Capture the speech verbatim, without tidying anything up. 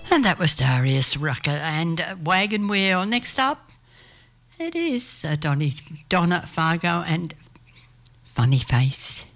And that was Darius Rucker and uh, Wagon Wheel. Next up, it is uh, Donny, Donna Fargo and Funny Face.